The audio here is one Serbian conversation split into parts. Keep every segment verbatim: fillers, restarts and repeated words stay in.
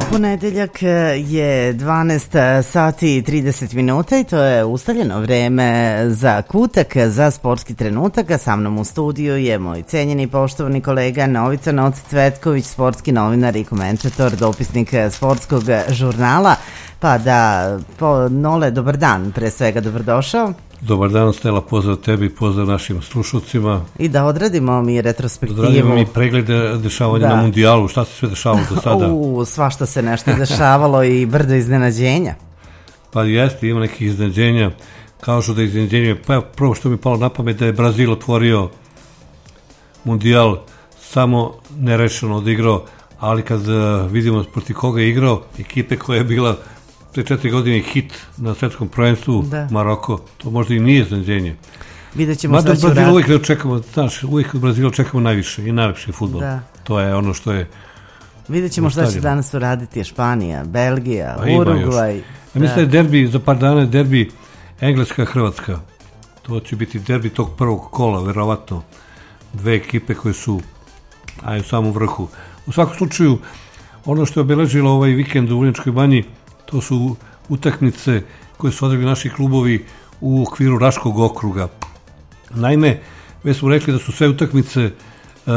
Ponedeljak je dvanaest sati i trideset minuta i to je ustaljeno vreme za kutak, za sportski trenutak, a sa mnom u studiju je moj cenjeni i poštovani kolega Novica Noc-Cvetković, sportski novinar i komentator, dopisnik sportskog žurnala. Pa da, po, Nole, dobar dan, pre svega dobrodošao. Dobar dan, Stela, pozdrav tebi, pozdrav našim slušalcima. I da odradimo mi retrospektivu. Da odradimo mi preglede dešavanja da. na mundijalu, šta se sve dešavalo do sada? U, svašta se nešto dešavalo i brdo iznenađenja. Pa jeste, ima nekih iznenađenja, kao što da iznenađenje, pa prvo što mi je palo na pamet da je Brazil otvorio mundijal samo nerešeno odigrao, ali kad vidimo protiv koga je igrao, ekipe koja je bila pre četiri godine hit na svetskom prvenstvu, da. Maroko, to možda i nije iznenađenje. Vidjet ćemo šta će uraditi. Uvijek očekamo, znaš, uvijek u Brazilu očekamo najviše i najlepši fudbal. Da. To je ono što je... Vidjet ćemo šta će danas uraditi Španija, Belgija, Urugvaj. Ja mislim da je derbi, za par dana je derbi Engleska-Hrvatska. To će biti derbi tog prvog kola, verovatno. Dve ekipe koje su aj, u samom vrhu. U svakom slučaju, ono što je obeležilo ovaj vikend u Vrnjačkoj banji, to su utakmice koje su odigrali naši klubovi u okviru Raškog okruga. Naime, već smo rekli da su sve utakmice uh,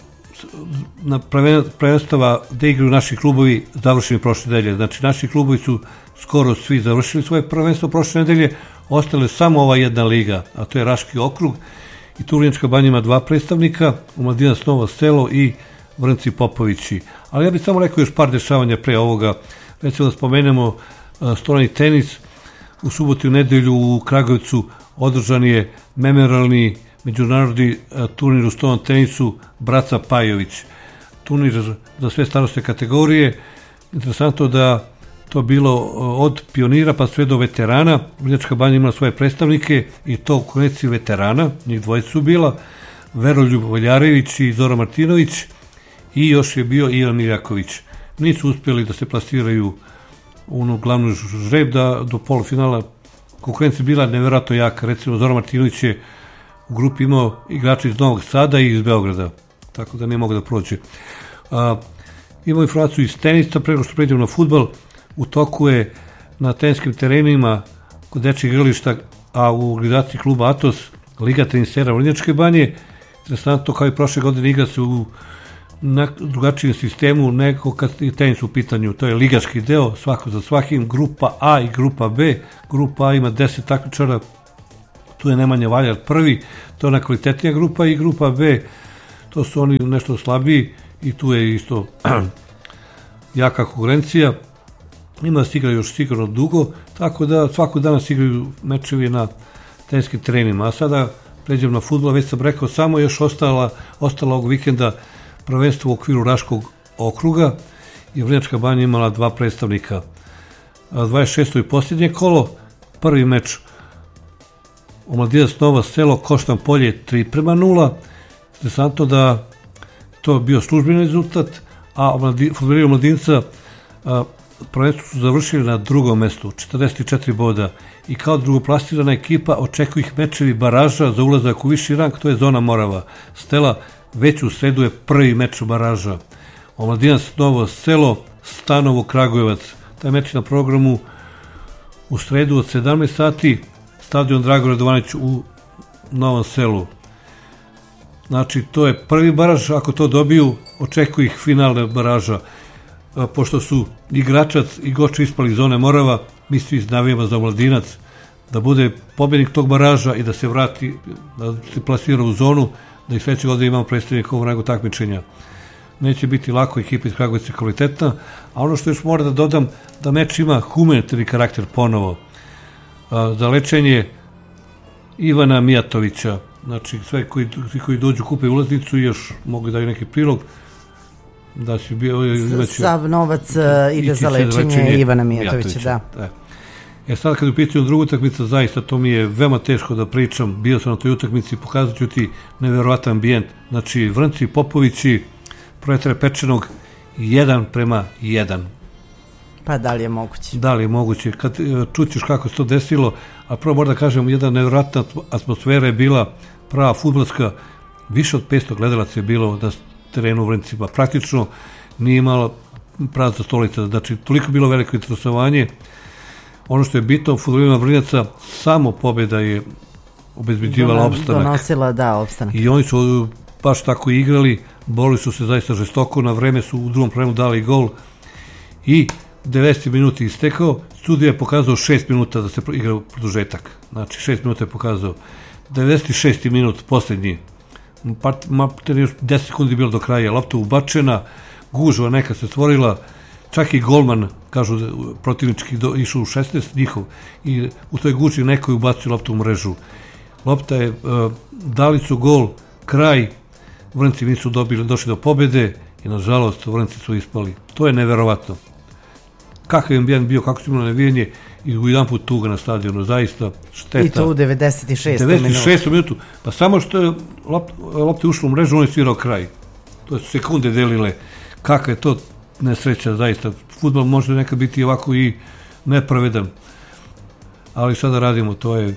na prvenstava gde igraju naši klubovi završeni prošle nedelje. Znači, naši klubovi su skoro svi završili svoje prvenstvo prošle nedelje, ostale samo ova jedna liga, a to je Raški okrug, i tu Vrnjačka banja ima dva predstavnika, Omladinac Novo Selo i Vrnci Popovići. Ali ja bih samo rekao još par dešavanja pre ovoga. Recimo da spomenemo uh, stolani tenis. U subotu i u nedelju u Kragujevcu održan je memorijalni međunarodni uh, turnir u stolanom tenisu Braca Pajović. Turnir za sve starosne kategorije. Interesantno da to bilo uh, od pionira pa sve do veterana. Vrnjačka banja imala svoje predstavnike i to u konekciji veterana. Njih dvojica su bila. Veroljub Voljarević i Zoran Martinović. I još je bio Ivan Miljaković. Nisu uspjeli da se plasiraju u onu glavnu žreb, da do polufinala konkurencija bila nevjerojatno jaka. Recimo, Zoran Martinović je u grupi imao igrača iz Novog Sada i iz Beograda, tako da ne mogu da prođe. A, imamo informaciju iz tenisa, preko što pređemo na fudbal. U toku je na teniskim terenima kod dečjeg igrališta, a u organizaciji kluba Atos, Liga tenisera Vrnjačke banje. Interesantno, kao i prošle godine, igra se u na drugačijem sistemu nego kad je tenis u pitanju. To je ligaški deo, svako za svakim, grupa A i grupa B. Grupa A ima deset takmičara, tu je Nemanja Valjar prvi, to je ona kvalitetnija grupa, i grupa B, to su oni nešto slabiji i tu je isto jaka konkurencija. Ima se igra još sigurno dugo, tako da svakog dana se igraju mečevi na teniskim terenima. A sada pređem na fudbal, već sam rekao, samo još ostala, ostala ovog vikenda prvenstvo u okviru Raškog okruga i Vrnjačka banja imala dva predstavnika. dvadeset šesto i posljednje kolo, prvi meč Omladinac Novo Selo, Koštan Polje tri prema nula. Interesantno da to je bio službeni rezultat, a fudbaleri Omladinca prvenstvo su završili na drugom mestu, četrdeset četiri boda, i kao drugoplasirana ekipa očekuju ih mečevi baraža za ulazak u viši rang, to je zona Morava. Stela, već u sredu je prvi meč baraža. Omladinac Novo Selo, Stanovo Kragujevac. Taj meč na programu u sredu od sedamnaest sati, stadion Dragoje Radovanović u Novom Selu. Znači, to je prvi baraž, ako to dobiju, očekuju ih finalne baraža. Pošto su i Gračac i Goča ispali iz zone Morava, mi svi navijamo za Omladinac da bude pobjednik tog baraža i da se vrati, da se plasira u zonu, da ih sledeće godine imamo predstavnika u rangu takmičenja. Neće biti lako, ekipa iz Kragujevca kvalitetna, a ono što još moram da dodam, da meč ima humanitarni karakter ponovo. A, za lečenje Ivana Mijatovića, znači sve koji, koji dođu kupe ulaznicu i još mogu daju neki prilog, da si bio... Imaće, sav novac uh, ide za lečenje, lečenje Ivana Mijatovića, da. da. E sad kad je u pitanju drugu utakmicu, zaista to mi je veoma teško da pričam. Bio sam na toj utakmici i pokazat ću ti nevjerovatan ambijent. Znači, Vrnci Popovići, Proletarja Pečenog, jedan prema jedan. Pa da li je moguće? Da li je moguće. Kad čućeš kako se to desilo, a prvo moram da kažem, jedna nevjerovatna atmosfera je bila, prava fudbalska, više od petsto gledalaca je bilo na terenu u Vrncima. Praktično nije imalo prazna stolica, znači toliko bilo veliko interesovanje. Ono što je bitno u fudbalerima Vrnjaca, samo pobjeda je obezbeđivala opstanak. Donosila, da, opstanak. I oni su baš tako igrali, borili su se zaista žestoko, na vreme su u drugom premu dali gol i devedeset minuta istekao, sudija je pokazao šest minuta da se igra produžetak. Znači šest minuta je pokazao. devedeset šesti minut, posljednji. Mater još deset sekundi bilo do kraja, lopta ubačena, gužva neka se stvorila, čak i golman, kažu protivnički, do, išao u šesnaest njihov i u toj guži neko je ubacio loptu u mrežu. Lopta je, uh, dali su gol, kraj, Vrnci nisu dobili, došli do pobjede i nažalost Vrnci su ispali. To je neverovatno. Kakav je ambijent bio, kako su imali navijanje i u jedan put tuga na stadionu, zaista šteta. I to u devedeset šestom minutu. devedeset šestom minutu. Pa samo što je lop, lopta ušla u mrežu, on je svirao kraj. To su sekunde delile. Kakva je to nesreća, zaista. Fudbal može nekad biti ovako i nepravedan. Ali sada radimo, to je,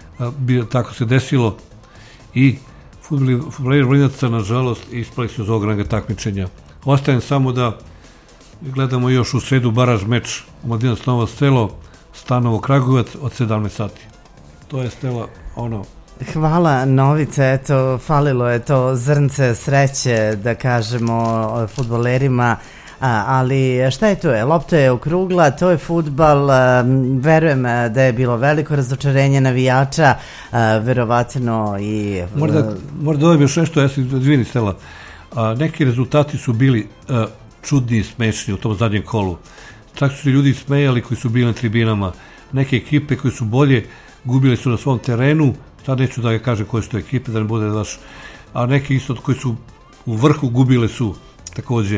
tako se desilo i fudbaleri Vrnjaca, nažalost, ispali su iz ovog ranga takmičenja. Ostajem samo da gledamo još u sredu baraž meč Omladinac Novo Selo, Stanovo Kragujevac od sedamnaest sati. To je, Stela, ono... Hvala Novice, eto, falilo je to zrnce sreće, da kažemo, fudbalerima, ali šta je to je? Lopta je okrugla, to je fudbal, verujem da je bilo veliko razočarenje navijača, verovatno i... Možda, možda dobijem još nešto, ja se izvini, Stela, neki rezultati su bili čudni i smešni u tom zadnjem kolu. Čak su se ljudi smejali koji su bili na tribinama. Neke ekipe koji su bolje gubili su na svom terenu, sad neću da ga kažem koje su to ekipe, da ne bude vaš, a neke isto koji su u vrhu gubile su takođe.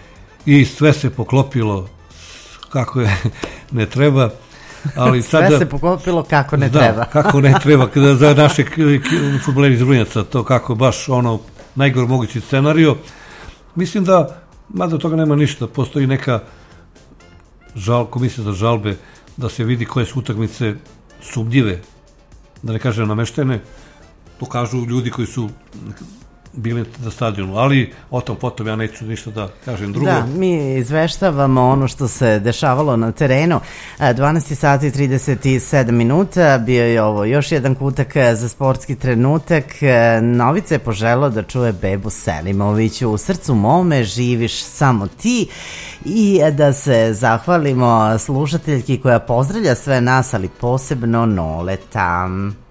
I sve se poklopilo kako je ne treba. Ali sve sada, se poklopilo kako ne da, treba. kako ne treba, kada za naše fudbaleri iz Vrnjaca, to kako baš ono najgore mogući scenario. Mislim da, mada toga nema ništa, postoji neka žal, komisija za žalbe, da se vidi koje su utakmice sumnjive, da ne kažem nameštene, to kažu ljudi koji su bili na stadionu, ali o tom potom ja neću ništa da kažem drugo. Da, mi izveštavamo ono što se dešavalo na terenu. dvanaest sati i trideset sedam minuta, bio je ovo još jedan kutak za sportski trenutak. Novica je poželao da čuje bebu Selimović. U srcu mome živiš samo ti, i da se zahvalimo slušateljki koja pozdravlja sve nas, ali posebno Noleta.